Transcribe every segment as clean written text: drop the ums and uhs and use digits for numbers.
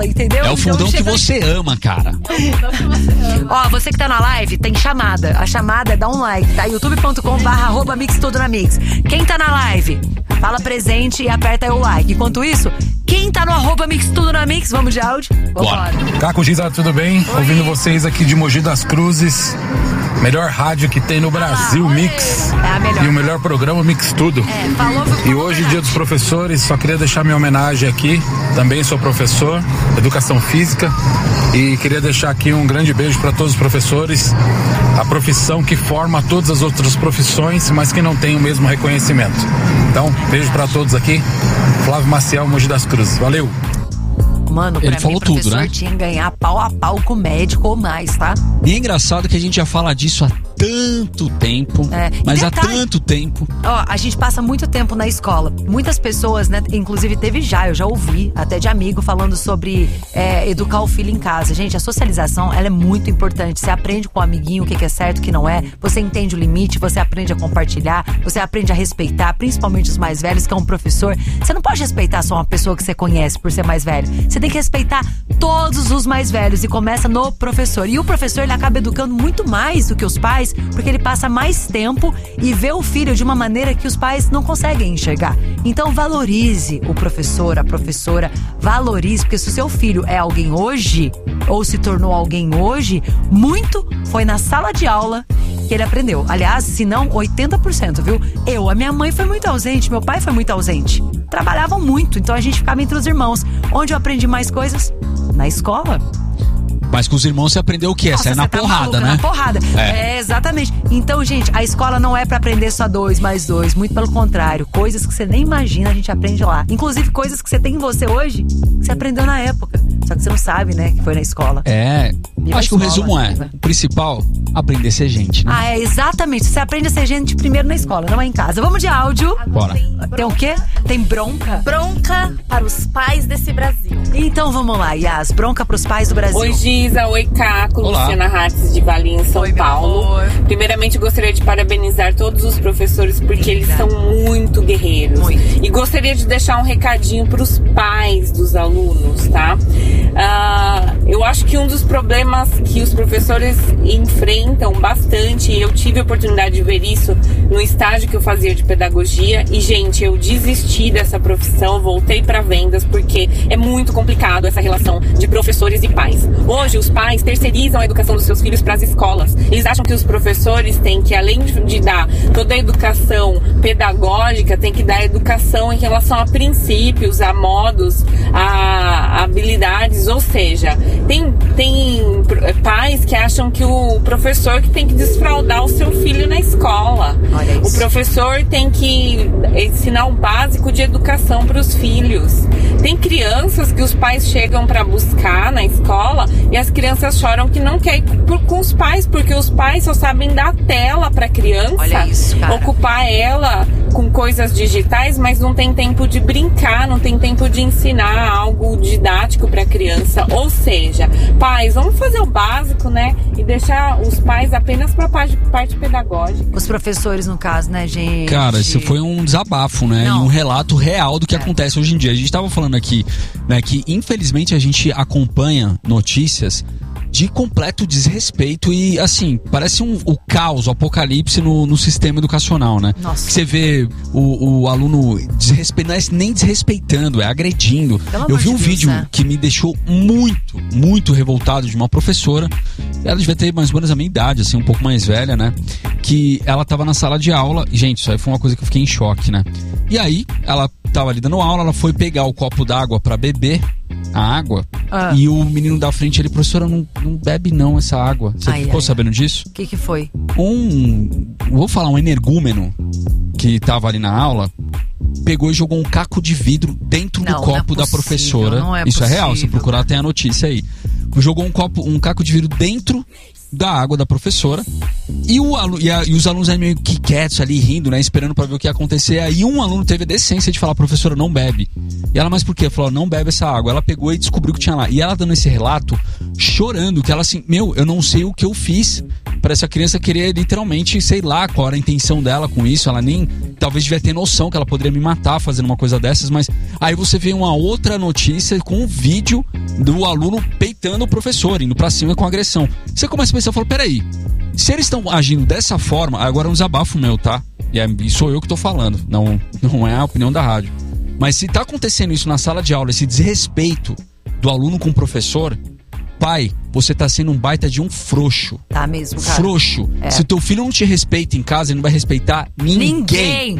entendeu? É o fundão então, que você ama, cara. Ó, você que tá na live, tem chamada. A chamada é dar um like, tá? youtube.com/mixtudonamix. Quem tá na live, fala presente e aperta aí o like. Enquanto isso, quem tá no @mixtudonamix, vamos de áudio? Bora. Caco Giza, tudo bem? Oi. Ouvindo vocês aqui de Mogi das Cruzes. Melhor rádio que tem no Brasil, Mix. É a melhor. E o melhor programa, Mix Tudo. Falou. E hoje, dia dos professores, só queria deixar minha homenagem aqui. Também sou professor, educação física. E queria deixar aqui um grande beijo para todos os professores. A profissão que forma todas as outras profissões, mas que não tem o mesmo reconhecimento. Então, beijo para todos aqui. Flávio Maciel, Mogi das Cruzes. Valeu! Mano, pra Ele mim, falou tudo, professor né? tinha que ganhar pau a pau com o médico ou mais, tá? E é engraçado que a gente já fala disso há tanto tempo, mas há tanto tempo. Ó, a gente passa muito tempo na escola. Muitas pessoas, né, inclusive eu já ouvi, até de amigo, falando sobre educar o filho em casa. Gente, a socialização, ela é muito importante. Você aprende com o amiguinho o que é certo, o que não é. Você entende o limite, você aprende a compartilhar, você aprende a respeitar, principalmente os mais velhos, que é um professor. Você não pode respeitar só uma pessoa que você conhece por ser mais velho. Você tem que respeitar todos os mais velhos e começa no professor. E o professor, ele acaba educando muito mais do que os pais, porque ele passa mais tempo e vê o filho de uma maneira que os pais não conseguem enxergar. Então valorize o professor, a professora, valorize, porque se o seu filho é alguém hoje, ou se tornou alguém hoje, muito foi na sala de aula que ele aprendeu. Aliás, se não, 80%, viu? A minha mãe foi muito ausente, meu pai foi muito ausente. Trabalhavam muito, então a gente ficava entre os irmãos. Onde eu aprendi mais coisas? Na escola. Mas com os irmãos você aprendeu o quê? Você é na porrada, né? Na porrada. Exatamente. Então, gente, a escola não é pra aprender só 2 mais 2. Muito pelo contrário. Coisas que você nem imagina, a gente aprende lá. Inclusive, coisas que você tem em você hoje, que você aprendeu na época. Só que você não sabe, né, que foi na escola. Acho que o resumo o principal, aprender a ser gente, né? Exatamente. Você aprende a ser gente primeiro na escola, não é em casa. Vamos de áudio. Bora. Tem o quê? Tem bronca? Bronca para os pais desse Brasil. Então vamos lá, Yas. Bronca pros pais do Brasil. Oi, Giza. Oi, Caco. Olá. Luciana Hartz de Valinhos, São Paulo. Primeiramente, gostaria de parabenizar todos os professores, porque eles são muito guerreiros. E gostaria de deixar um recadinho pros pais dos alunos, tá? Eu acho que um dos problemas que os professores enfrentam bastante, eu tive a oportunidade de ver isso no estágio que eu fazia de pedagogia, e, gente, eu desisti dessa profissão, voltei para vendas, porque é muito complicado essa relação de professores e pais. Hoje, os pais terceirizam a educação dos seus filhos para as escolas. Eles acham que os professores têm que, além de dar toda a educação pedagógica, tem que dar educação em relação a princípios, a modos, a habilidades, ou seja, tem pais que acham que o professor que tem que desfraldar o seu filho na escola. Olha isso. O professor tem que ensinar o básico de educação para os filhos. Tem crianças que os pais chegam para buscar na escola e as crianças choram que não quer ir com os pais, porque os pais só sabem dar tela para a criança. Olha isso, cara. Ocupar ela com coisas digitais, mas não tem tempo de brincar, não tem tempo de ensinar algo didático para a criança. Ou seja, pais, vamos fazer o básico, né? E deixar os pais apenas para a parte pedagógica. Os professores, no caso, né, gente? Cara, isso foi um desabafo, né? Não. E um relato real do que acontece hoje em dia. A gente tava falando aqui, né, que infelizmente a gente acompanha notícias de completo desrespeito e, assim, parece o caos, o apocalipse no sistema educacional, né? Nossa. Que você vê o aluno não é nem desrespeitando, é agredindo. Eu vi um vídeo que me deixou muito, muito revoltado, de uma professora. Ela devia ter mais ou menos a minha idade, assim, um pouco mais velha, né? Que ela tava na sala de aula. Gente, isso aí foi uma coisa que eu fiquei em choque, né? E aí, ela tava ali dando aula, ela foi pegar o copo d'água pra beber a água, e o menino da frente, ele, professora, não bebe não essa água. Você ficou sabendo disso? O que foi? Vou falar, um energúmeno que tava ali na aula, pegou e jogou um caco de vidro dentro do copo da professora. Isso é real, se procurar tem a notícia aí. Jogou um caco de vidro dentro da água da professora, e os alunos aí meio que quietos ali, rindo, né, esperando pra ver o que ia acontecer. Aí um aluno teve a decência de falar: professora, não bebe. E ela: mas por quê? Falou: não bebe essa água. Ela pegou e descobriu o que tinha lá. E ela dando esse relato, chorando, que ela assim: eu não sei o que eu fiz pra essa criança querer literalmente, sei lá qual era a intenção dela com isso. Ela nem, talvez devia ter noção que ela poderia me matar fazendo uma coisa dessas. Mas aí você vê uma outra notícia com um vídeo do aluno peitando o professor, indo pra cima com agressão. Você começa a pensar, fala, peraí, se eles estão agindo dessa forma, agora é um desabafo meu, tá? E sou eu que tô falando, não é a opinião da rádio. Mas se tá acontecendo isso na sala de aula, esse desrespeito do aluno com o professor, pai, você tá sendo um baita de um frouxo. Tá mesmo, cara. Frouxo. Se o teu filho não te respeita em casa, ele não vai respeitar ninguém.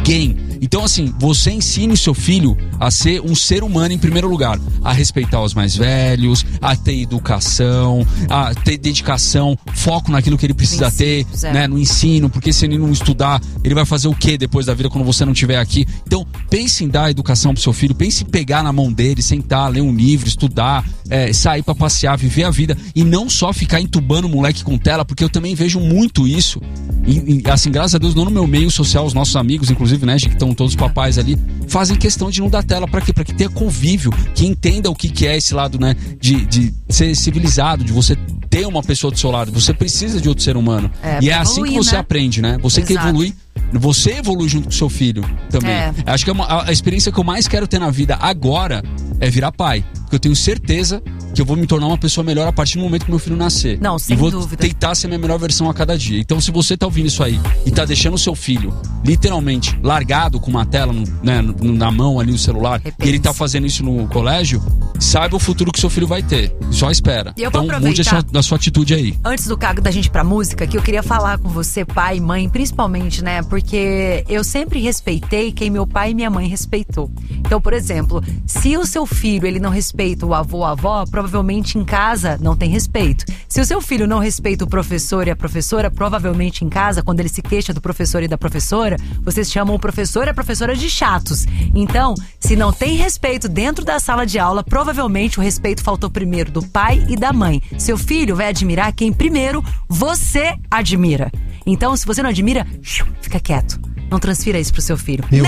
Então, assim, você ensine o seu filho a ser um ser humano em primeiro lugar. A respeitar os mais velhos, a ter educação, a ter dedicação, foco naquilo que ele precisa ter, né, no ensino, porque se ele não estudar, ele vai fazer o quê depois da vida quando você não estiver aqui? Então, pense em dar educação pro seu filho, pense em pegar na mão dele, sentar, ler um livro, estudar, sair pra passear, viver a vida, e não só ficar entubando o moleque com tela, porque eu também vejo muito isso, e assim, graças a Deus, não no meu meio social, os nossos amigos, inclusive, né, que estão todos os papais ali, fazem questão de não dar tela. Pra quê? Pra que tenha convívio, que entenda o que é esse lado, né, de ser civilizado, de você ter uma pessoa do seu lado. Você precisa de outro ser humano. E é assim que você aprende, né? Você que evolui. Você evolui junto com o seu filho também. Acho que a experiência que eu mais quero ter na vida agora é virar pai. Porque eu tenho certeza que eu vou me tornar uma pessoa melhor a partir do momento que meu filho nascer. Não, sem dúvida. E vou tentar ser a minha melhor versão a cada dia. Então, se você tá ouvindo isso aí e tá deixando o seu filho literalmente largado com uma tela, né, na mão ali, no celular, e ele tá fazendo isso no colégio, saiba o futuro que seu filho vai ter. Só espera. Então, mude a sua atitude aí. Antes da gente ir pra música, que eu queria falar com você, pai e mãe, principalmente, né? Porque eu sempre respeitei quem meu pai e minha mãe respeitou. Então, por exemplo, se o seu filho, ele não respeita o avô ou a avó, provavelmente em casa não tem respeito. Se o seu filho não respeita o professor e a professora, provavelmente em casa, quando ele se queixa do professor e da professora, vocês chamam o professor e a professora de chatos. Então, se não tem respeito dentro da sala de aula, provavelmente o respeito faltou primeiro do pai e da mãe. Seu filho vai admirar quem primeiro você admira. Então, se você não admira, fica quieto. Não transfira isso pro seu filho. Meu,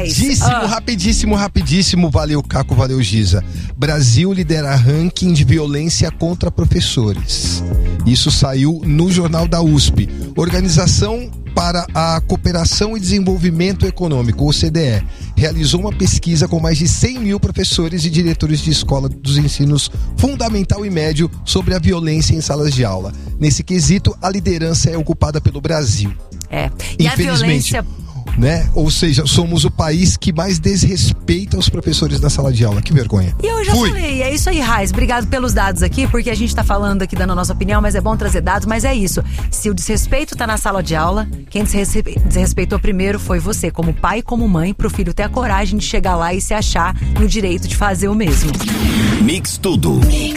rapidíssimo. Valeu, Caco, valeu, Giza. Brasil lidera ranking de violência contra professores. Isso saiu no Jornal da USP. Organização para a Cooperação e Desenvolvimento Econômico, OCDE, realizou uma pesquisa com mais de 100 mil professores e diretores de escola dos ensinos fundamental e médio sobre a violência em salas de aula. Nesse quesito, a liderança é ocupada pelo Brasil. E a violência... Né? Ou seja, somos o país que mais desrespeita os professores na sala de aula. Que vergonha. E eu já falei, é isso aí, Raiz. Obrigado pelos dados aqui, porque a gente tá falando aqui, dando a nossa opinião, mas é bom trazer dados, mas é isso. Se o desrespeito tá na sala de aula, quem desrespeitou primeiro foi você, como pai e como mãe, pro filho ter a coragem de chegar lá e se achar no direito de fazer o mesmo. Mix Tudo.